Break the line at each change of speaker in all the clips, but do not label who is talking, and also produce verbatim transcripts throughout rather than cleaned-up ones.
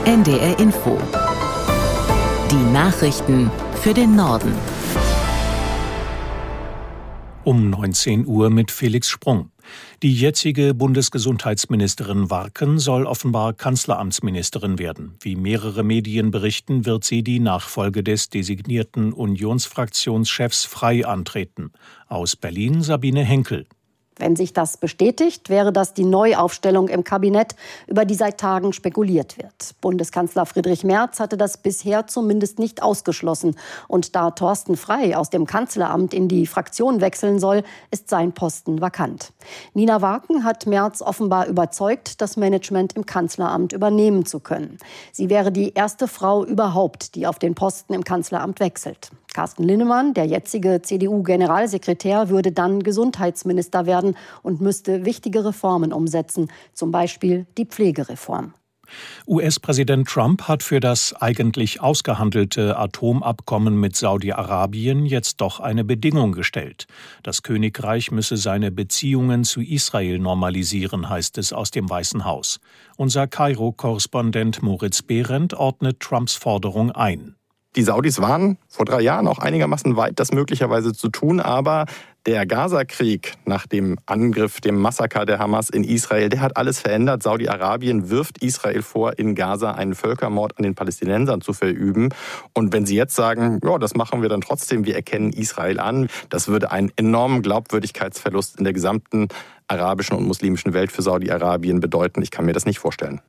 N D R Info. Die Nachrichten für den Norden.
Um neunzehn Uhr mit Felix Sprung. Die jetzige Bundesgesundheitsministerin Warken soll offenbar Kanzleramtsministerin werden. Wie mehrere Medien berichten, wird sie die Nachfolge des designierten Unionsfraktionschefs Frey antreten. Aus Berlin Sabine Henkel.
Wenn sich das bestätigt, wäre das die Neuaufstellung im Kabinett, über die seit Tagen spekuliert wird. Bundeskanzler Friedrich Merz hatte das bisher zumindest nicht ausgeschlossen. Und da Thorsten Frey aus dem Kanzleramt in die Fraktion wechseln soll, ist sein Posten vakant. Nina Warken hat Merz offenbar überzeugt, das Management im Kanzleramt übernehmen zu können. Sie wäre die erste Frau überhaupt, die auf den Posten im Kanzleramt wechselt. Carsten Linnemann, der jetzige C D U-Generalsekretär, würde dann Gesundheitsminister werden und müsste wichtige Reformen umsetzen, zum Beispiel die Pflegereform.
U S-Präsident Trump hat für das eigentlich ausgehandelte Atomabkommen mit Saudi-Arabien jetzt doch eine Bedingung gestellt. Das Königreich müsse seine Beziehungen zu Israel normalisieren, heißt es aus dem Weißen Haus. Unser Kairo-Korrespondent Moritz Behrendt ordnet Trumps Forderung ein.
Die Saudis waren vor drei Jahren auch einigermaßen weit, das möglicherweise zu tun, aber der Gaza-Krieg nach dem Angriff, dem Massaker der Hamas in Israel, der hat alles verändert. Saudi-Arabien wirft Israel vor, in Gaza einen Völkermord an den Palästinensern zu verüben. Und wenn sie jetzt sagen, ja, das machen wir dann trotzdem, wir erkennen Israel an, das würde einen enormen Glaubwürdigkeitsverlust in der gesamten arabischen und muslimischen Welt für Saudi-Arabien bedeuten. Ich kann mir das nicht vorstellen.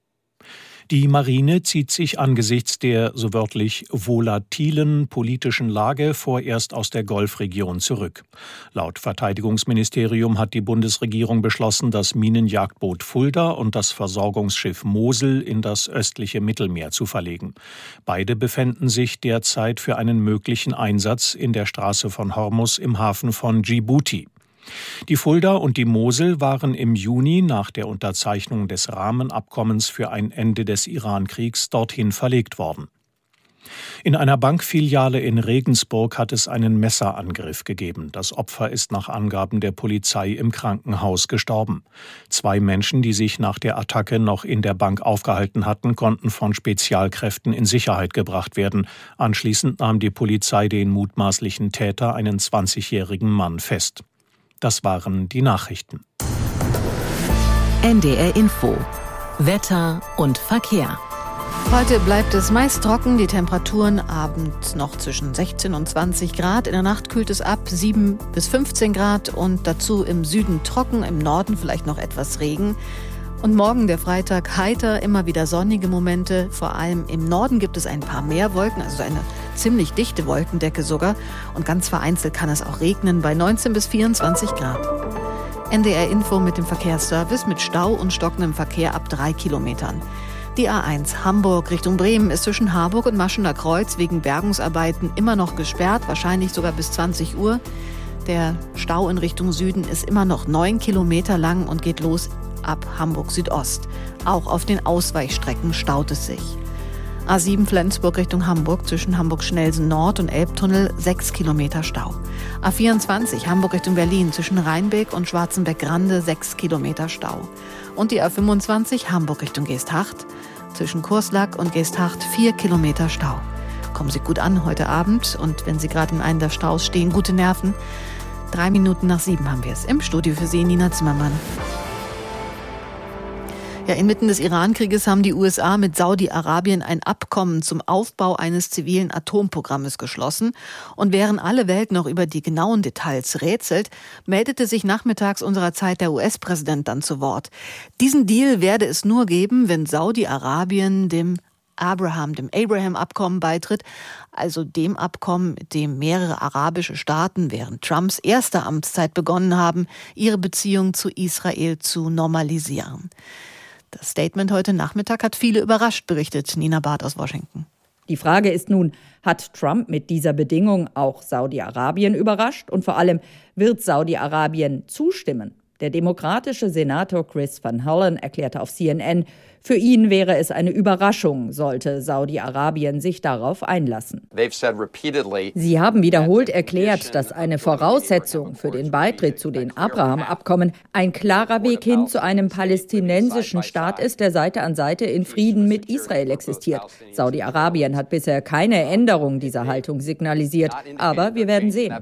Die Marine zieht sich angesichts der, so wörtlich, volatilen politischen Lage vorerst aus der Golfregion zurück. Laut Verteidigungsministerium hat die Bundesregierung beschlossen, das Minenjagdboot Fulda und das Versorgungsschiff Mosel in das östliche Mittelmeer zu verlegen. Beide befänden sich derzeit für einen möglichen Einsatz in der Straße von Hormuz im Hafen von Djibouti. Die Fulda und die Mosel waren im Juni nach der Unterzeichnung des Rahmenabkommens für ein Ende des Iran-Kriegs dorthin verlegt worden. In einer Bankfiliale in Regensburg hat es einen Messerangriff gegeben. Das Opfer ist nach Angaben der Polizei im Krankenhaus gestorben. Zwei Menschen, die sich nach der Attacke noch in der Bank aufgehalten hatten, konnten von Spezialkräften in Sicherheit gebracht werden. Anschließend nahm die Polizei den mutmaßlichen Täter, einen zwanzigjährigen Mann, fest. Das waren die Nachrichten.
N D R Info. Wetter und Verkehr.
Heute bleibt es meist trocken, die Temperaturen abends noch zwischen sechzehn und zwanzig Grad. In der Nacht kühlt es ab sieben bis fünfzehn Grad und dazu im Süden trocken, im Norden vielleicht noch etwas Regen. Und morgen, der Freitag, heiter, immer wieder sonnige Momente. Vor allem im Norden gibt es ein paar mehr Wolken, also eine ziemlich dichte Wolkendecke sogar. Und ganz vereinzelt kann es auch regnen bei neunzehn bis vierundzwanzig Grad. N D R Info mit dem Verkehrsservice mit Stau und stockendem Verkehr ab drei Kilometern. Die A eins Hamburg Richtung Bremen ist zwischen Harburg und Maschener Kreuz wegen Bergungsarbeiten immer noch gesperrt, wahrscheinlich sogar bis zwanzig Uhr. Der Stau in Richtung Süden ist immer noch neun Kilometer lang und geht los ab Hamburg Südost. Auch auf den Ausweichstrecken staut es sich. A sieben Flensburg Richtung Hamburg zwischen Hamburg-Schnelsen Nord und Elbtunnel sechs Kilometer Stau. A vierundzwanzig Hamburg Richtung Berlin zwischen Rheinbeck und Schwarzenbeck-Grande sechs Kilometer Stau. Und die A fünfundzwanzig Hamburg Richtung Geesthacht zwischen Kurslack und Geesthacht vier Kilometer Stau. Kommen Sie gut an heute Abend und wenn Sie gerade in einem der Staus stehen, gute Nerven. Drei Minuten nach sieben haben wir es. Im Studio für Sie Nina Zimmermann. Ja, inmitten des Iran-Krieges haben die U S A mit Saudi-Arabien ein Abkommen zum Aufbau eines zivilen Atomprogrammes geschlossen. Und während alle Welt noch über die genauen Details rätselt, meldete sich nachmittags unserer Zeit der U S-Präsident dann zu Wort. Diesen Deal werde es nur geben, wenn Saudi-Arabien dem Abraham, dem Abraham-Abkommen beitritt, also dem Abkommen, mit dem mehrere arabische Staaten während Trumps erster Amtszeit begonnen haben, ihre Beziehung zu Israel zu normalisieren. Das Statement heute Nachmittag hat viele überrascht, berichtet Nina Barth aus Washington.
Die Frage ist nun, hat Trump mit dieser Bedingung auch Saudi-Arabien überrascht? Und vor allem, wird Saudi-Arabien zustimmen? Der demokratische Senator Chris Van Hollen erklärte auf C N N, Für ihn wäre es eine Überraschung, sollte Saudi-Arabien sich darauf einlassen. Sie haben wiederholt erklärt, dass eine Voraussetzung für den Beitritt zu den Abraham-Abkommen ein klarer Weg hin zu einem palästinensischen Staat ist, der Seite an Seite in Frieden mit Israel existiert. Saudi-Arabien hat bisher keine Änderung dieser Haltung signalisiert, aber wir werden sehen.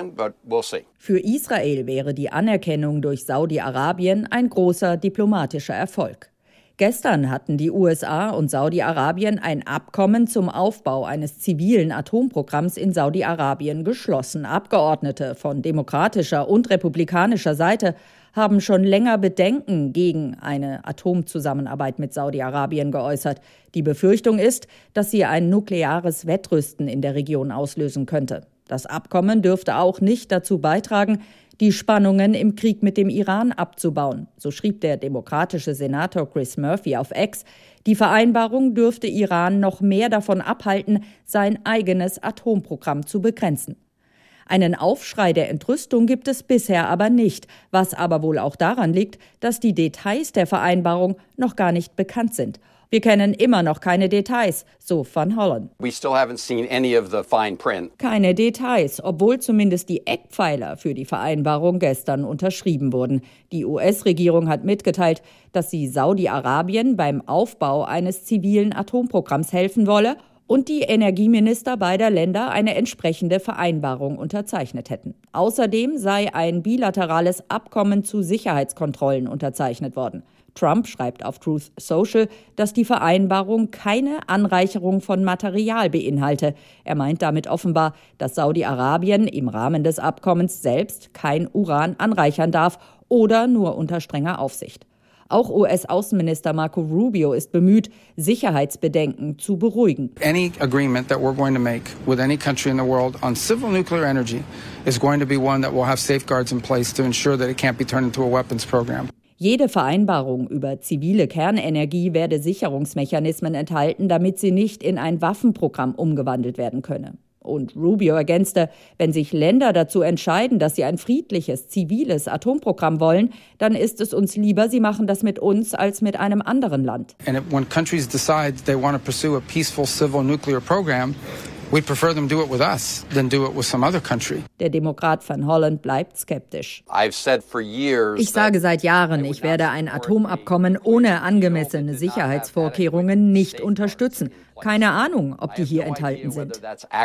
Für Israel wäre die Anerkennung durch Saudi-Arabien ein großer diplomatischer Erfolg. Gestern hatten die U S A und Saudi-Arabien ein Abkommen zum Aufbau eines zivilen Atomprogramms in Saudi-Arabien geschlossen. Abgeordnete von demokratischer und republikanischer Seite haben schon länger Bedenken gegen eine Atomzusammenarbeit mit Saudi-Arabien geäußert. Die Befürchtung ist, dass sie ein nukleares Wettrüsten in der Region auslösen könnte. Das Abkommen dürfte auch nicht dazu beitragen, die Spannungen im Krieg mit dem Iran abzubauen. So schrieb der demokratische Senator Chris Murphy auf X. Die Vereinbarung dürfte Iran noch mehr davon abhalten, sein eigenes Atomprogramm zu begrenzen. Einen Aufschrei der Entrüstung gibt es bisher aber nicht, was aber wohl auch daran liegt, dass die Details der Vereinbarung noch gar nicht bekannt sind. Wir kennen immer noch keine Details, so Van Hollen.
We still haven't seen any of the fine print.
Keine Details, obwohl zumindest die Eckpfeiler für die Vereinbarung gestern unterschrieben wurden. Die U S-Regierung hat mitgeteilt, dass sie Saudi-Arabien beim Aufbau eines zivilen Atomprogramms helfen wolle und die Energieminister beider Länder eine entsprechende Vereinbarung unterzeichnet hätten. Außerdem sei ein bilaterales Abkommen zu Sicherheitskontrollen unterzeichnet worden. Trump schreibt auf Truth Social, dass die Vereinbarung keine Anreicherung von Material beinhalte. Er meint damit offenbar, dass Saudi-Arabien im Rahmen des Abkommens selbst kein Uran anreichern darf oder nur unter strenger Aufsicht. Auch U S-Außenminister Marco Rubio ist bemüht, Sicherheitsbedenken zu beruhigen.
Any agreement that we're going to make with any country in the world on civil nuclear energy is going to be one that will have safeguards in place to ensure that it can't be turned into a weapons program.
Jede Vereinbarung über zivile Kernenergie werde Sicherungsmechanismen enthalten, damit sie nicht in ein Waffenprogramm umgewandelt werden könne. Und Rubio ergänzte, wenn sich Länder dazu entscheiden, dass sie ein friedliches, ziviles Atomprogramm wollen, dann ist es uns lieber, sie machen das mit uns als mit einem anderen Land.
And when countries decide they want to pursue a peaceful civil nuclear program, we'd prefer them do it with us than do it with some other country.
Der Demokrat Van Hollen bleibt skeptisch.
I've said for years
Ich sage seit Jahren, ich werde ein Atomabkommen ohne angemessene Sicherheitsvorkehrungen nicht unterstützen. Keine Ahnung, ob die hier enthalten sind.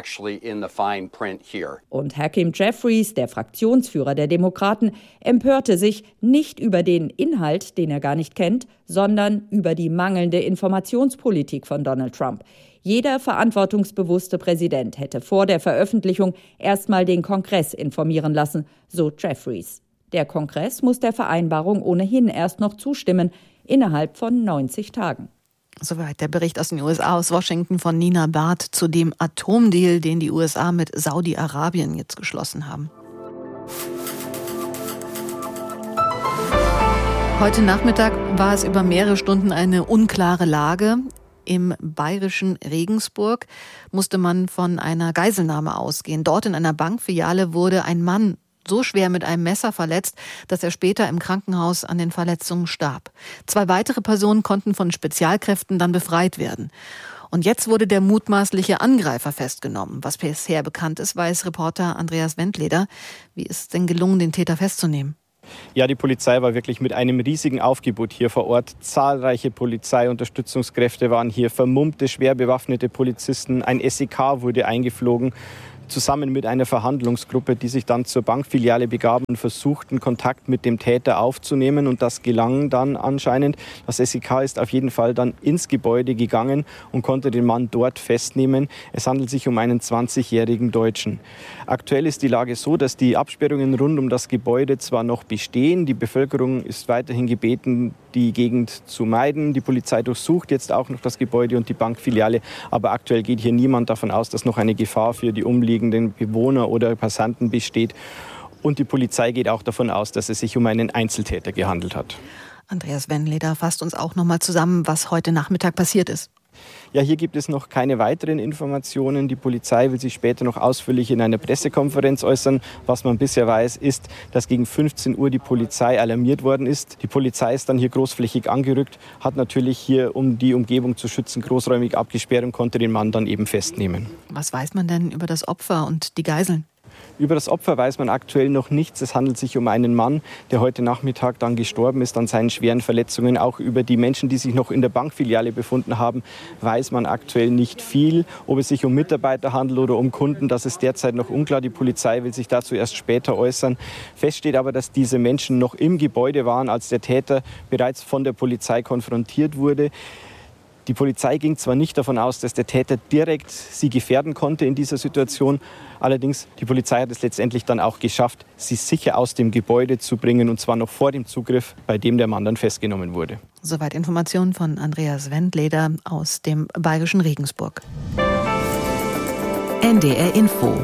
Und Hakeem Jeffries, der Fraktionsführer der Demokraten, empörte sich nicht über den Inhalt, den er gar nicht kennt, sondern über die mangelnde Informationspolitik von Donald Trump. Jeder verantwortungsbewusste Präsident hätte vor der Veröffentlichung erstmal den Kongress informieren lassen, so Jeffries. Der Kongress muss der Vereinbarung ohnehin erst noch zustimmen, innerhalb von neunzig Tagen.
Soweit der Bericht aus den U S A, aus Washington von Nina Barth zu dem Atomdeal, den die U S A mit Saudi-Arabien jetzt geschlossen haben. Heute Nachmittag war es über mehrere Stunden eine unklare Lage. Im bayerischen Regensburg musste man von einer Geiselnahme ausgehen. Dort in einer Bankfiliale wurde ein Mann so schwer mit einem Messer verletzt, dass er später im Krankenhaus an den Verletzungen starb. Zwei weitere Personen konnten von Spezialkräften dann befreit werden. Und jetzt wurde der mutmaßliche Angreifer festgenommen. Was bisher bekannt ist, weiß Reporter Andreas Wendleder. Wie ist es denn gelungen, den Täter festzunehmen?
Ja, die Polizei war wirklich mit einem riesigen Aufgebot hier vor Ort. Zahlreiche Polizeiunterstützungskräfte waren hier, vermummte, schwer bewaffnete Polizisten. Ein S E K wurde eingeflogen, zusammen mit einer Verhandlungsgruppe, die sich dann zur Bankfiliale begaben und versuchten, Kontakt mit dem Täter aufzunehmen. Und das gelang dann anscheinend. Das S E K ist auf jeden Fall dann ins Gebäude gegangen und konnte den Mann dort festnehmen. Es handelt sich um einen zwanzigjährigen Deutschen. Aktuell ist die Lage so, dass die Absperrungen rund um das Gebäude zwar noch bestehen. Die Bevölkerung ist weiterhin gebeten, die Gegend zu meiden. Die Polizei durchsucht jetzt auch noch das Gebäude und die Bankfiliale. Aber aktuell geht hier niemand davon aus, dass noch eine Gefahr für die umliegenden Bewohner oder Passanten besteht. Und die Polizei geht auch davon aus, dass es sich um einen Einzeltäter gehandelt hat.
Andreas Wendleder fasst uns auch noch mal zusammen, was heute Nachmittag passiert ist.
Ja, hier gibt es noch keine weiteren Informationen. Die Polizei will sich später noch ausführlich in einer Pressekonferenz äußern. Was man bisher weiß, ist, dass gegen fünfzehn Uhr die Polizei alarmiert worden ist. Die Polizei ist dann hier großflächig angerückt, hat natürlich hier, um die Umgebung zu schützen, großräumig abgesperrt und konnte den Mann dann eben festnehmen.
Was weiß man denn über das Opfer und die Geiseln?
Über das Opfer weiß man aktuell noch nichts. Es handelt sich um einen Mann, der heute Nachmittag dann gestorben ist an seinen schweren Verletzungen. Auch über die Menschen, die sich noch in der Bankfiliale befunden haben, weiß man aktuell nicht viel. Ob es sich um Mitarbeiter handelt oder um Kunden, das ist derzeit noch unklar. Die Polizei will sich dazu erst später äußern. Fest steht aber, dass diese Menschen noch im Gebäude waren, als der Täter bereits von der Polizei konfrontiert wurde. Die Polizei ging zwar nicht davon aus, dass der Täter direkt sie gefährden konnte in dieser Situation. Allerdings, die Polizei hat es letztendlich dann auch geschafft, sie sicher aus dem Gebäude zu bringen, und zwar noch vor dem Zugriff, bei dem der Mann dann festgenommen wurde.
Soweit Informationen von Andreas Wendleder aus dem bayerischen Regensburg.
N D R Info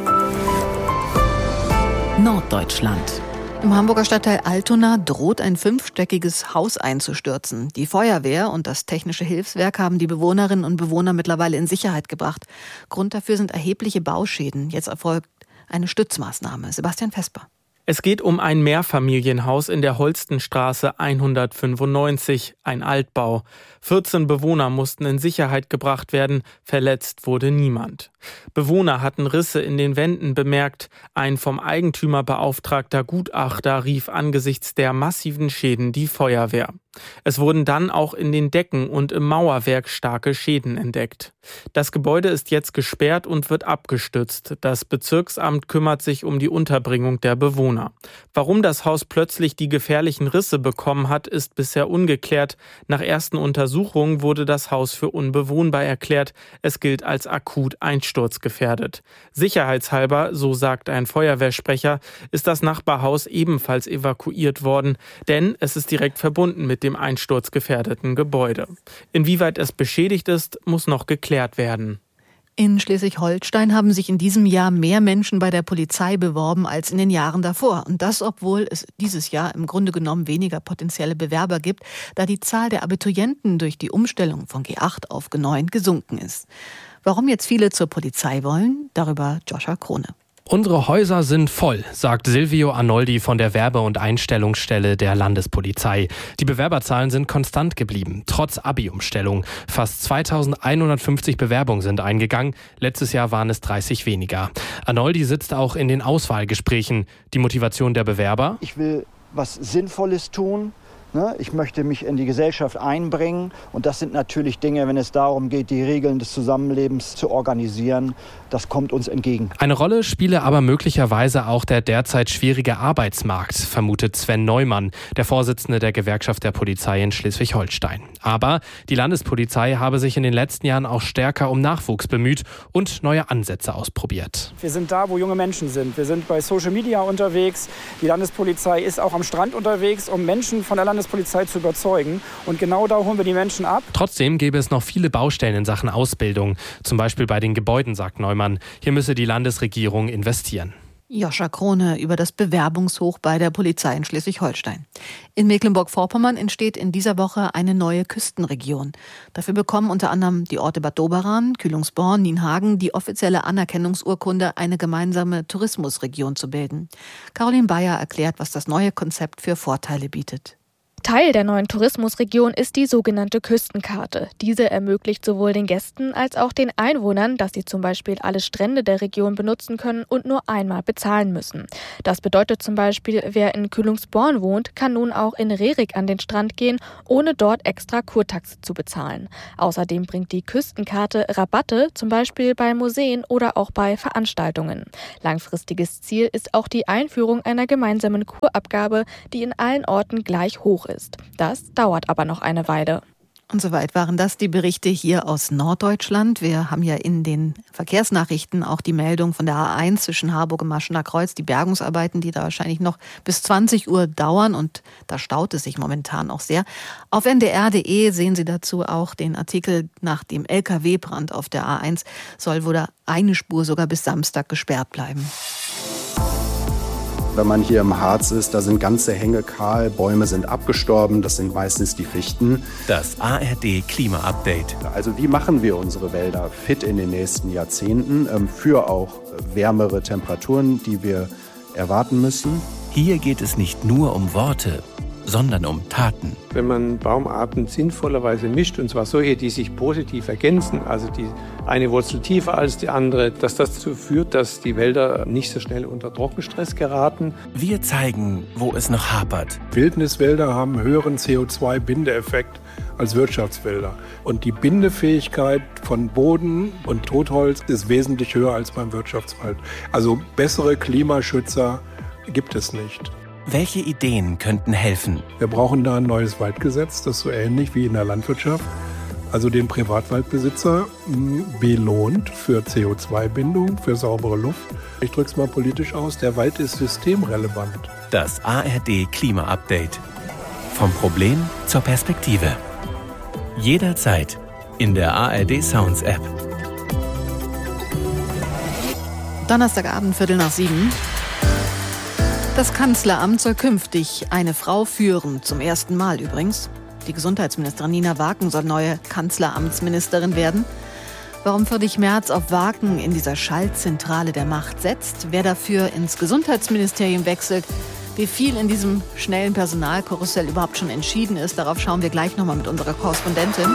Norddeutschland.
Im Hamburger Stadtteil Altona droht ein fünfstöckiges Haus einzustürzen. Die Feuerwehr und das Technische Hilfswerk haben die Bewohnerinnen und Bewohner mittlerweile in Sicherheit gebracht. Grund dafür sind erhebliche Bauschäden. Jetzt erfolgt eine Stützmaßnahme. Sebastian Vesper.
Es geht um ein Mehrfamilienhaus in der Holstenstraße hundertfünfundneunzig, ein Altbau. vierzehn Bewohner mussten in Sicherheit gebracht werden, verletzt wurde niemand. Bewohner hatten Risse in den Wänden bemerkt. Ein vom Eigentümer beauftragter Gutachter rief angesichts der massiven Schäden die Feuerwehr. Es wurden dann auch in den Decken und im Mauerwerk starke Schäden entdeckt. Das Gebäude ist jetzt gesperrt und wird abgestützt. Das Bezirksamt kümmert sich um die Unterbringung der Bewohner. Warum das Haus plötzlich die gefährlichen Risse bekommen hat, ist bisher ungeklärt. Nach ersten Untersuchungen wurde das Haus für unbewohnbar erklärt. Es gilt als akut einsturzgefährdet. Sicherheitshalber, so sagt ein Feuerwehrsprecher, ist das Nachbarhaus ebenfalls evakuiert worden, denn es ist direkt verbunden mit dem einsturzgefährdeten Gebäude. Inwieweit es beschädigt ist, muss noch geklärt werden.
In Schleswig-Holstein haben sich in diesem Jahr mehr Menschen bei der Polizei beworben als in den Jahren davor. Und das, obwohl es dieses Jahr im Grunde genommen weniger potenzielle Bewerber gibt, da die Zahl der Abiturienten durch die Umstellung von G acht auf G neun gesunken ist. Warum jetzt viele zur Polizei wollen, darüber Joshua Krone.
Unsere Häuser sind voll, sagt Silvio Arnoldi von der Werbe- und Einstellungsstelle der Landespolizei. Die Bewerberzahlen sind konstant geblieben, trotz Abi-Umstellung. Fast zweitausendeinhundertfünfzig Bewerbungen sind eingegangen. Letztes Jahr waren es dreißig weniger. Arnoldi sitzt auch in den Auswahlgesprächen. Die Motivation der Bewerber?
Ich will was Sinnvolles tun. Ich möchte mich in die Gesellschaft einbringen, und das sind natürlich Dinge, wenn es darum geht, die Regeln des Zusammenlebens zu organisieren, das kommt uns entgegen.
Eine Rolle spiele aber möglicherweise auch der derzeit schwierige Arbeitsmarkt, vermutet Sven Neumann, der Vorsitzende der Gewerkschaft der Polizei in Schleswig-Holstein. Aber die Landespolizei habe sich in den letzten Jahren auch stärker um Nachwuchs bemüht und neue Ansätze ausprobiert.
Wir sind da, wo junge Menschen sind. Wir sind bei Social Media unterwegs. Die Landespolizei ist auch am Strand unterwegs, um Menschen von der Landespolizei Polizei zu überzeugen. Und genau da holen wir die Menschen ab.
Trotzdem gäbe es noch viele Baustellen in Sachen Ausbildung. Zum Beispiel bei den Gebäuden, sagt Neumann. Hier müsse die Landesregierung investieren.
Joscha Krone über das Bewerbungshoch bei der Polizei in Schleswig-Holstein. In Mecklenburg-Vorpommern entsteht in dieser Woche eine neue Küstenregion. Dafür bekommen unter anderem die Orte Bad Doberan, Kühlungsborn, Nienhagen die offizielle Anerkennungsurkunde, eine gemeinsame Tourismusregion zu bilden. Caroline Bayer erklärt, was das neue Konzept für Vorteile bietet.
Teil der neuen Tourismusregion ist die sogenannte Küstenkarte. Diese ermöglicht sowohl den Gästen als auch den Einwohnern, dass sie zum Beispiel alle Strände der Region benutzen können und nur einmal bezahlen müssen. Das bedeutet zum Beispiel, wer in Kühlungsborn wohnt, kann nun auch in Rerik an den Strand gehen, ohne dort extra Kurtaxe zu bezahlen. Außerdem bringt die Küstenkarte Rabatte, zum Beispiel bei Museen oder auch bei Veranstaltungen. Langfristiges Ziel ist auch die Einführung einer gemeinsamen Kurabgabe, die in allen Orten gleich hoch ist. ist. Das dauert aber noch eine Weile.
Und soweit waren das die Berichte hier aus Norddeutschland. Wir haben ja in den Verkehrsnachrichten auch die Meldung von der A eins zwischen Harburg und Maschener Kreuz, die Bergungsarbeiten, die da wahrscheinlich noch bis zwanzig Uhr dauern, und da staut es sich momentan auch sehr. Auf n d r punkt d e sehen Sie dazu auch den Artikel nach dem L K W-Brand auf der A eins. Soll wohl eine Spur sogar bis Samstag gesperrt bleiben.
Wenn man hier im Harz ist, da sind ganze Hänge kahl, Bäume sind abgestorben, das sind meistens die Fichten.
Das A R D Klima-Update.
Also wie machen wir unsere Wälder fit in den nächsten Jahrzehnten für auch wärmere Temperaturen, die wir erwarten müssen?
Hier geht es nicht nur um Worte, sondern um Taten.
Wenn man Baumarten sinnvollerweise mischt, und zwar solche, die sich positiv ergänzen, also die eine Wurzel tiefer als die andere, dass das dazu führt, dass die Wälder nicht so schnell unter Trockenstress geraten.
Wir zeigen, wo es noch hapert.
Wildniswälder haben einen höheren C O zwei Bindeeffekt als Wirtschaftswälder. Und die Bindefähigkeit von Boden und Totholz ist wesentlich höher als beim Wirtschaftswald. Also bessere Klimaschützer gibt es nicht.
Welche Ideen könnten helfen?
Wir brauchen da ein neues Waldgesetz, das so ähnlich wie in der Landwirtschaft, also den Privatwaldbesitzer belohnt für C O zwei Bindung, für saubere Luft. Ich drücke es mal politisch aus, der Wald ist systemrelevant.
Das A R D Klima-Update. Vom Problem zur Perspektive. Jederzeit in der A R D Sounds App.
Donnerstagabend, Viertel nach sieben. Das Kanzleramt soll künftig eine Frau führen, zum ersten Mal übrigens. Die Gesundheitsministerin Nina Waken soll neue Kanzleramtsministerin werden. Warum Friedrich Merz auf Waken in dieser Schaltzentrale der Macht setzt, wer dafür ins Gesundheitsministerium wechselt, wie viel in diesem schnellen Personalkarussell überhaupt schon entschieden ist, darauf schauen wir gleich nochmal mit unserer Korrespondentin.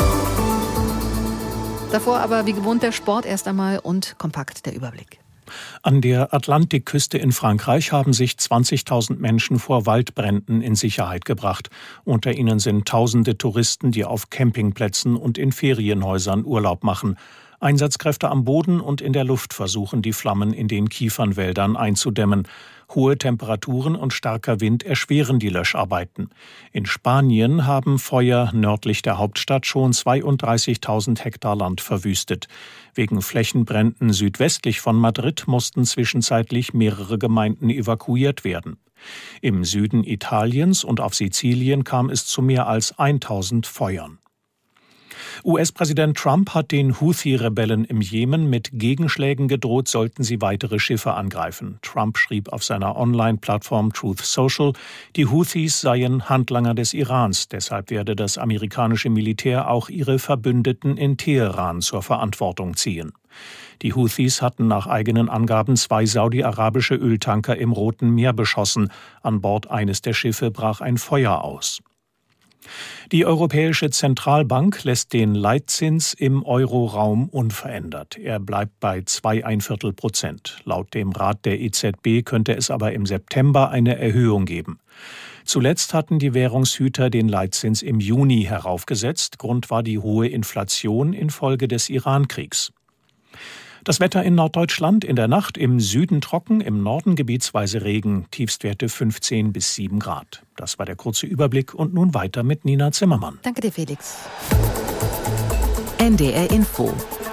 Davor aber wie gewohnt der Sport erst einmal und kompakt der Überblick.
An der Atlantikküste in Frankreich haben sich zwanzigtausend Menschen vor Waldbränden in Sicherheit gebracht. Unter ihnen sind tausende Touristen, die auf Campingplätzen und in Ferienhäusern Urlaub machen. Einsatzkräfte am Boden und in der Luft versuchen, die Flammen in den Kiefernwäldern einzudämmen. Hohe Temperaturen und starker Wind erschweren die Löscharbeiten. In Spanien haben Feuer nördlich der Hauptstadt schon zweiunddreißigtausend Hektar Land verwüstet. Wegen Flächenbränden südwestlich von Madrid mussten zwischenzeitlich mehrere Gemeinden evakuiert werden. Im Süden Italiens und auf Sizilien kam es zu mehr als tausend Feuern. U S-Präsident Trump hat den Houthi-Rebellen im Jemen mit Gegenschlägen gedroht, sollten sie weitere Schiffe angreifen. Trump schrieb auf seiner Online-Plattform Truth Social, die Houthis seien Handlanger des Irans. Deshalb werde das amerikanische Militär auch ihre Verbündeten in Teheran zur Verantwortung ziehen. Die Houthis hatten nach eigenen Angaben zwei saudi-arabische Öltanker im Roten Meer beschossen. An Bord eines der Schiffe brach ein Feuer aus. Die Europäische Zentralbank lässt den Leitzins im Euroraum unverändert. Er bleibt bei zwei ein Viertel Prozent. Laut dem Rat der E Z B könnte es aber im September eine Erhöhung geben. Zuletzt hatten die Währungshüter den Leitzins im Juni heraufgesetzt. Grund war die hohe Inflation infolge des Iran-Kriegs. Das Wetter in Norddeutschland in der Nacht, im Süden trocken, im Norden gebietsweise Regen, Tiefstwerte fünfzehn bis sieben Grad. Das war der kurze Überblick und nun weiter mit Nina Zimmermann.
Danke dir, Felix.
N D R Info.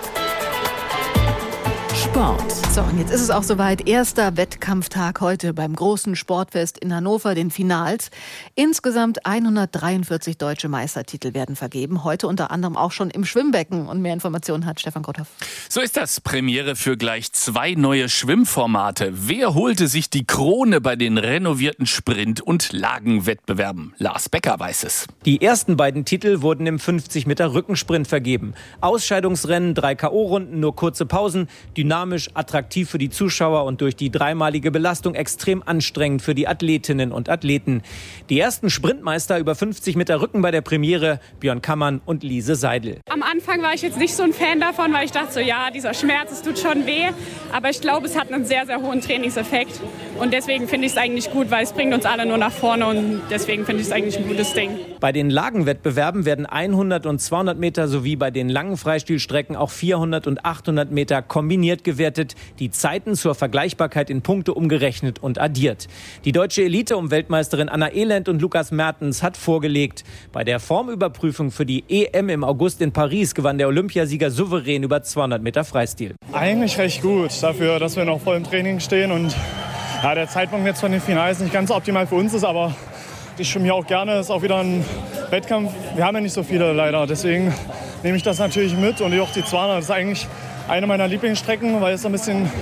Sport.
So, und jetzt ist es auch soweit. Erster Wettkampftag heute beim großen Sportfest in Hannover, den Finals. Insgesamt hundertdreiundvierzig deutsche Meistertitel werden vergeben. Heute unter anderem auch schon im Schwimmbecken. Und mehr Informationen hat Stefan Grotthoff.
So ist das. Premiere für gleich zwei neue Schwimmformate. Wer holte sich die Krone bei den renovierten Sprint- und Lagenwettbewerben? Lars Becker weiß es.
Die ersten beiden Titel wurden im fünfzig Meter Rückensprint vergeben. Ausscheidungsrennen, drei K O-Runden, nur kurze Pausen. Dynamisch, attraktiv für die Zuschauer und durch die dreimalige Belastung extrem anstrengend für die Athletinnen und Athleten. Die ersten Sprintmeister über fünfzig Meter Rücken bei der Premiere, Björn Kammann und Lise Seidel.
Am Anfang war ich jetzt nicht so ein Fan davon, weil ich dachte so, ja, dieser Schmerz, es tut schon weh. Aber ich glaube, es hat einen sehr, sehr hohen Trainingseffekt. Und deswegen finde ich es eigentlich gut, weil es bringt uns alle nur nach vorne und deswegen finde ich es eigentlich ein gutes Ding.
Bei den Lagenwettbewerben werden hundert und zweihundert Meter sowie bei den langen Freistilstrecken auch vierhundert und achthundert Meter kombiniert gewertet, die Zeiten zur Vergleichbarkeit in Punkte umgerechnet und addiert. Die deutsche Elite um Weltmeisterin Anna Elend und Lukas Mertens hat vorgelegt. Bei der Formüberprüfung für die E M im August in Paris gewann der Olympiasieger souverän über zweihundert Meter Freistil.
Eigentlich recht gut dafür, dass wir noch voll im Training stehen und ja, der Zeitpunkt jetzt von den Finals nicht ganz optimal für uns ist, aber ich schwimme hier auch gerne, das ist auch wieder ein Wettkampf. Wir haben ja nicht so viele leider, deswegen nehme ich das natürlich mit und auch die zweihundert, das ist eigentlich eine meiner Lieblingsstrecken, weil es ein bisschen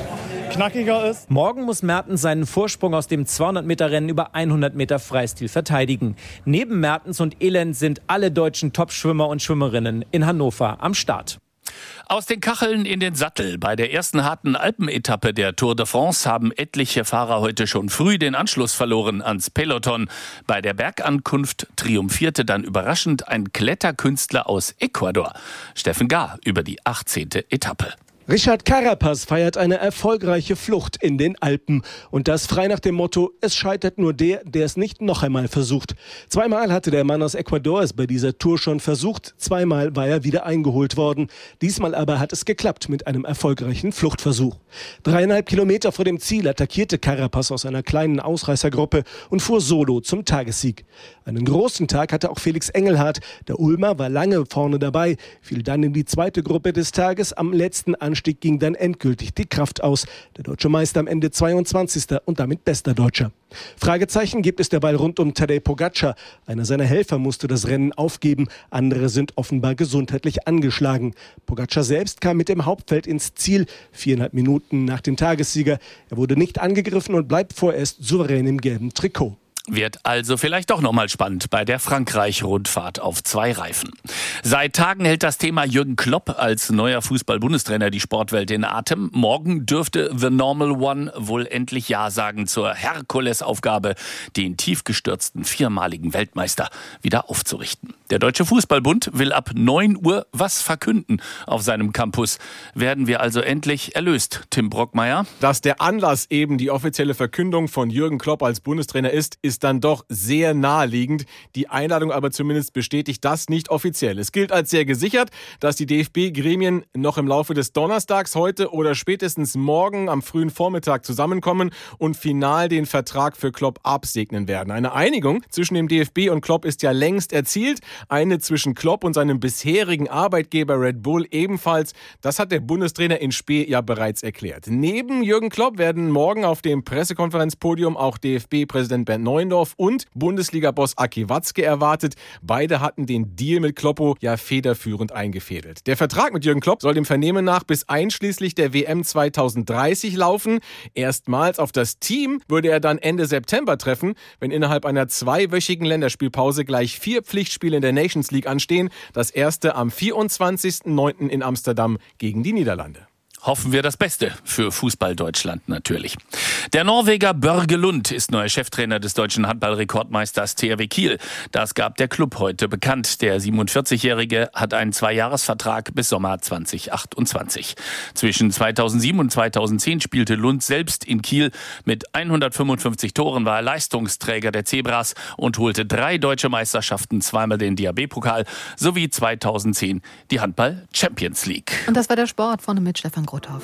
knackiger ist.
Morgen muss Mertens seinen Vorsprung aus dem zweihundert-Meter-Rennen über hundert Meter Freistil verteidigen. Neben Mertens und Elend sind alle deutschen Top-Schwimmer und Schwimmerinnen in Hannover am Start.
Aus den Kacheln in den Sattel. Bei der ersten harten Alpenetappe der Tour de France haben etliche Fahrer heute schon früh den Anschluss verloren ans Peloton. Bei der Bergankunft triumphierte dann überraschend ein Kletterkünstler aus Ecuador. Steffen Gahr über die achtzehnte Etappe.
Richard Carapaz feiert eine erfolgreiche Flucht in den Alpen. Und das frei nach dem Motto, es scheitert nur der, der es nicht noch einmal versucht. Zweimal hatte der Mann aus Ecuador es bei dieser Tour schon versucht. Zweimal war er wieder eingeholt worden. Diesmal aber hat es geklappt mit einem erfolgreichen Fluchtversuch. Dreieinhalb Kilometer vor dem Ziel attackierte Carapaz aus einer kleinen Ausreißergruppe und fuhr solo zum Tagessieg. Einen großen Tag hatte auch Felix Engelhardt. Der Ulmer war lange vorne dabei, fiel dann in die zweite Gruppe des Tages. Am letzten Anstieg ging dann endgültig die Kraft aus. Der deutsche Meister am Ende zweiundzwanzigster und damit bester Deutscher. Fragezeichen gibt es derweil rund um Tadej Pogačar. Einer seiner Helfer musste das Rennen aufgeben. Andere sind offenbar gesundheitlich angeschlagen. Pogačar selbst kam mit dem Hauptfeld ins Ziel, viereinhalb Minuten nach dem Tagessieger. Er wurde nicht angegriffen und bleibt vorerst souverän im gelben Trikot.
Wird also vielleicht doch nochmal spannend bei der Frankreich-Rundfahrt auf zwei Reifen. Seit Tagen hält das Thema Jürgen Klopp als neuer Fußball-Bundestrainer die Sportwelt in Atem. Morgen dürfte The Normal One wohl endlich Ja sagen zur Herkulesaufgabe, den tiefgestürzten viermaligen Weltmeister wieder aufzurichten. Der Deutsche Fußballbund will ab neun Uhr was verkünden auf seinem Campus. Werden wir also endlich erlöst, Tim Brockmeier?
Dass der Anlass eben die offizielle Verkündung von Jürgen Klopp als Bundestrainer ist, ist dann doch sehr naheliegend. Die Einladung aber zumindest bestätigt das nicht offiziell. Es gilt als sehr gesichert, dass die D F B-Gremien noch im Laufe des Donnerstags heute oder spätestens morgen am frühen Vormittag zusammenkommen und final den Vertrag für Klopp absegnen werden. Eine Einigung zwischen dem D F B und Klopp ist ja längst erzielt. Eine zwischen Klopp und seinem bisherigen Arbeitgeber Red Bull ebenfalls. Das hat der Bundestrainer in Spee ja bereits erklärt. Neben Jürgen Klopp werden morgen auf dem Pressekonferenzpodium auch D F B-Präsident Bernd Neuendorf und Bundesliga-Boss Aki Watzke erwartet. Beide hatten den Deal mit Kloppo ja federführend eingefädelt. Der Vertrag mit Jürgen Klopp soll dem Vernehmen nach bis einschließlich der W M zweitausenddreißig laufen. Erstmals auf das Team würde er dann Ende September treffen, wenn innerhalb einer zweiwöchigen Länderspielpause gleich vier Pflichtspiele in der Nations League anstehen. Das erste am vierundzwanzigsten neunten in Amsterdam gegen die Niederlande.
Hoffen wir das Beste für Fußball Deutschland natürlich. Der Norweger Børge Lund ist neuer Cheftrainer des deutschen Handballrekordmeisters T H W Kiel. Das gab der Club heute bekannt. Der siebenundvierzigjährige hat einen Zweijahresvertrag bis Sommer zweitausendachtundzwanzig. Zwischen zweitausendsieben und zweitausendzehn spielte Lund selbst in Kiel. Mit hundertfünfundfünfzig Toren war er Leistungsträger der Zebras und holte drei deutsche Meisterschaften, zweimal den D H B-Pokal sowie zweitausendzehn die Handball-Champions League.
Und das war der Sport, vorne mit Stefan Grothoff.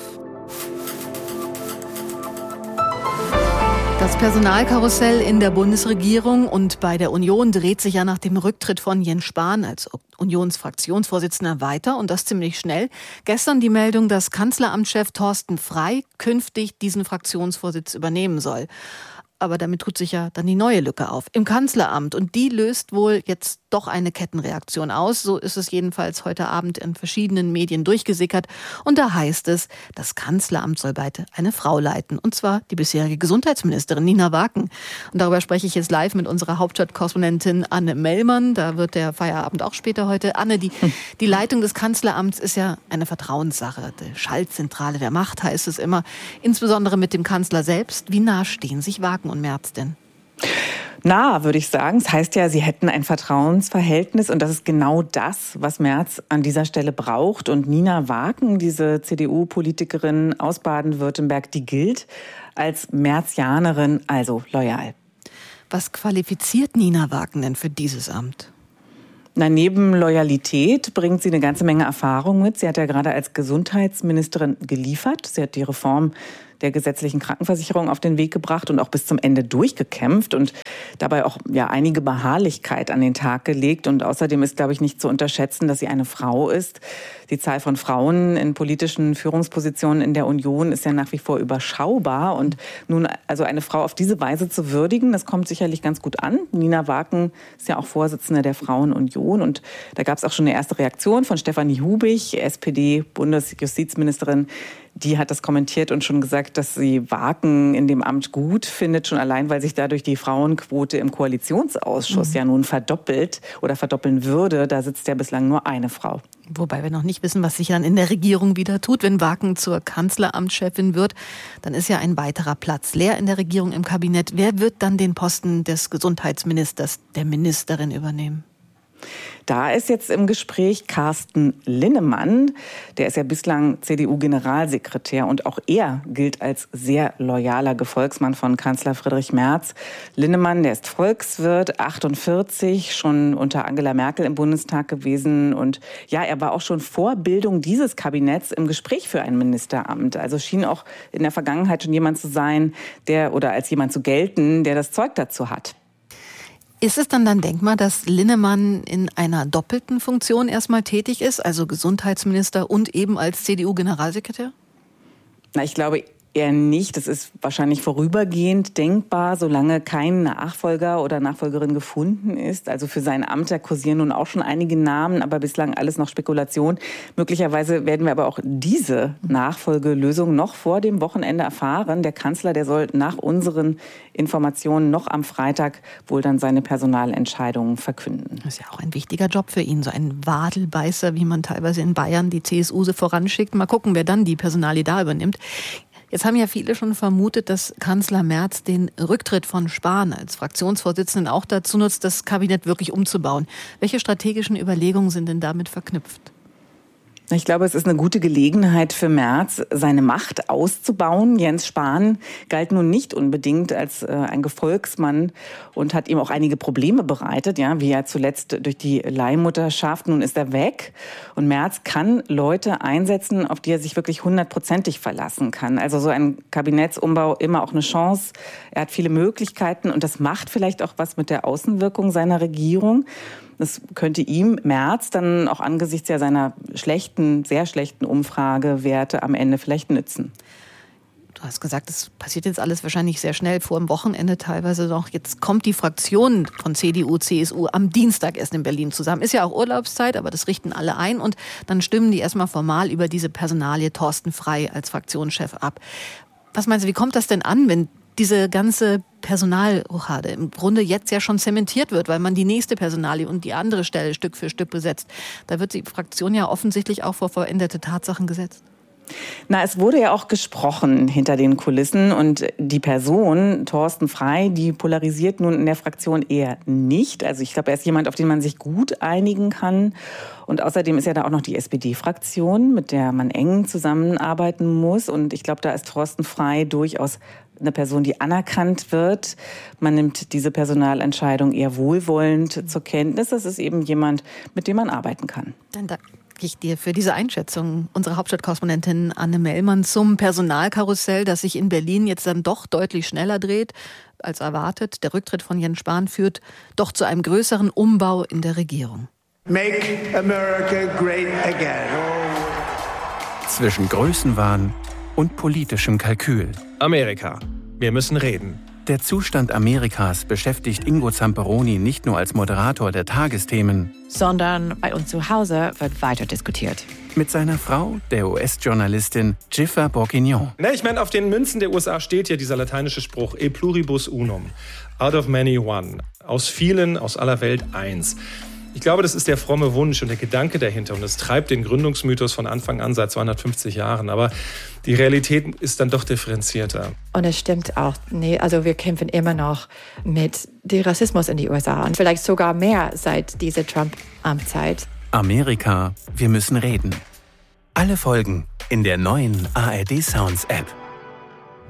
Das Personalkarussell in der Bundesregierung und bei der Union dreht sich ja nach dem Rücktritt von Jens Spahn als Unionsfraktionsvorsitzender weiter und das ziemlich schnell. Gestern die Meldung, dass Kanzleramtschef Thorsten Frey künftig diesen Fraktionsvorsitz übernehmen soll. Aber damit tut sich ja dann die neue Lücke auf im Kanzleramt. Und die löst wohl jetzt doch eine Kettenreaktion aus. So ist es jedenfalls heute Abend in verschiedenen Medien durchgesickert. Und da heißt es, das Kanzleramt soll bald eine Frau leiten. Und zwar die bisherige Gesundheitsministerin Nina Waken. Und darüber spreche ich jetzt live mit unserer Hauptstadtkorrespondentin Anne Mellmann. Da wird der Feierabend auch später heute. Anne, die, die Leitung des Kanzleramts ist ja eine Vertrauenssache. Die Schaltzentrale der Macht heißt es immer. Insbesondere mit dem Kanzler selbst. Wie nah stehen sich Waken und Merz denn?
Na, würde ich sagen. Es heißt ja, sie hätten ein Vertrauensverhältnis und das ist genau das, was Merz an dieser Stelle braucht. Und Nina Waken, diese C D U-Politikerin aus Baden-Württemberg, die gilt als Merzianerin, also loyal.
Was qualifiziert Nina Waken denn für dieses Amt?
Na, neben Loyalität bringt sie eine ganze Menge Erfahrung mit. Sie hat ja gerade als Gesundheitsministerin geliefert. Sie hat die Reform der gesetzlichen Krankenversicherung auf den Weg gebracht und auch bis zum Ende durchgekämpft und dabei auch ja einige Beharrlichkeit an den Tag gelegt. Und außerdem ist, glaube ich, nicht zu unterschätzen, dass sie eine Frau ist. Die Zahl von Frauen in politischen Führungspositionen in der Union ist ja nach wie vor überschaubar. Und nun also eine Frau auf diese Weise zu würdigen, das kommt sicherlich ganz gut an. Nina Waken ist ja auch Vorsitzende der Frauenunion. Und da gab es auch schon eine erste Reaktion von Stefanie Hubich, S P D-Bundesjustizministerin, die hat das kommentiert und schon gesagt, dass sie Waken in dem Amt gut findet, schon allein, weil sich dadurch die Frauenquote im Koalitionsausschuss mhm. ja nun verdoppelt oder verdoppeln würde. Da sitzt ja bislang nur eine Frau.
Wobei wir noch nicht wissen, was sich dann in der Regierung wieder tut. Wenn Waken zur Kanzleramtschefin wird, dann ist ja ein weiterer Platz leer in der Regierung im Kabinett. Wer wird dann den Posten des Gesundheitsministers, der Ministerin übernehmen?
Da ist jetzt im Gespräch Carsten Linnemann. Der ist ja bislang C D U-Generalsekretär und auch er gilt als sehr loyaler Gefolgsmann von Kanzler Friedrich Merz. Linnemann, der ist Volkswirt, achtundvierzig, schon unter Angela Merkel im Bundestag gewesen. Und ja, er war auch schon vor Bildung dieses Kabinetts im Gespräch für ein Ministeramt. Also schien auch in der Vergangenheit schon jemand zu sein, der oder als jemand zu gelten, der das Zeug dazu hat.
Ist es dann dann denkbar, dass Linnemann in einer doppelten Funktion erstmal tätig ist, also Gesundheitsminister und eben als C D U-Generalsekretär?
Na, ich glaube eher nicht. Das ist wahrscheinlich vorübergehend denkbar, solange kein Nachfolger oder Nachfolgerin gefunden ist. Also für sein Amt, da kursieren nun auch schon einige Namen, aber bislang alles noch Spekulation. Möglicherweise werden wir aber auch diese Nachfolgelösung noch vor dem Wochenende erfahren. Der Kanzler, der soll nach unseren Informationen noch am Freitag wohl dann seine Personalentscheidungen verkünden.
Das ist ja auch ein wichtiger Job für ihn, so ein Wadelbeißer, wie man teilweise in Bayern die C S U so voranschickt. Mal gucken, wer dann die Personalie da übernimmt. Jetzt haben ja viele schon vermutet, dass Kanzler Merz den Rücktritt von Spahn als Fraktionsvorsitzenden auch dazu nutzt, das Kabinett wirklich umzubauen. Welche strategischen Überlegungen sind denn damit verknüpft?
Ich glaube, es ist eine gute Gelegenheit für Merz, seine Macht auszubauen. Jens Spahn galt nun nicht unbedingt als äh, ein Gefolgsmann und hat ihm auch einige Probleme bereitet, ja, wie ja zuletzt durch die Leihmutterschaft. Nun ist er weg und Merz kann Leute einsetzen, auf die er sich wirklich hundertprozentig verlassen kann. Also so ein Kabinettsumbau immer auch eine Chance. Er hat viele Möglichkeiten und das macht vielleicht auch was mit der Außenwirkung seiner Regierung. Das könnte ihm, Merz, dann auch angesichts ja seiner schlechten, sehr schlechten Umfragewerte am Ende vielleicht nützen.
Du hast gesagt, das passiert jetzt alles wahrscheinlich sehr schnell, vor dem Wochenende teilweise noch. Jetzt kommt die Fraktion von C D U, C S U am Dienstag erst in Berlin zusammen. Ist ja auch Urlaubszeit, aber das richten alle ein. Und dann stimmen die erstmal formal über diese Personalie Thorsten Frey als Fraktionschef ab. Was meinst du, wie kommt das denn an, wenn diese ganze Personalrochade im Grunde jetzt ja schon zementiert wird, weil man die nächste Personalie und die andere Stelle Stück für Stück besetzt? Da wird die Fraktion ja offensichtlich auch vor vollendete Tatsachen gesetzt.
Na, es wurde ja auch gesprochen hinter den Kulissen und die Person, Thorsten Frey, die polarisiert nun in der Fraktion eher nicht. Also ich glaube, er ist jemand, auf den man sich gut einigen kann. Und außerdem ist ja da auch noch die S P D-Fraktion, mit der man eng zusammenarbeiten muss. Und ich glaube, da ist Thorsten Frey durchaus eine Person, die anerkannt wird. Man nimmt diese Personalentscheidung eher wohlwollend zur Kenntnis. Das ist eben jemand, mit dem man arbeiten kann.
Dann danke ich dir für diese Einschätzung. Unsere Hauptstadtkorrespondentin Anne Mellmann zum Personalkarussell, das sich in Berlin jetzt dann doch deutlich schneller dreht als erwartet. Der Rücktritt von Jens Spahn führt doch zu einem größeren Umbau in der Regierung.
Make America great again.
Zwischen Größenwahn und politischem Kalkül.
Amerika. Wir müssen reden.
Der Zustand Amerikas beschäftigt Ingo Zamperoni nicht nur als Moderator der Tagesthemen,
sondern bei uns zu Hause wird weiter diskutiert.
Mit seiner Frau, der U S-Journalistin Giffer Bourguignon.
Ne, ich meine, auf den Münzen der U S A steht ja dieser lateinische Spruch E pluribus unum. Out of many one. Aus vielen, aus aller Welt eins. Ich glaube, das ist der fromme Wunsch und der Gedanke dahinter. Und es treibt den Gründungsmythos von Anfang an seit zweihundertfünfzig Jahren. Aber die Realität ist dann doch differenzierter.
Und es stimmt auch. Nee, also wir kämpfen immer noch mit dem Rassismus in die U S A. Und vielleicht sogar mehr seit dieser Trump-Amtszeit.
Amerika, wir müssen reden. Alle Folgen in der neuen A R D Sounds App.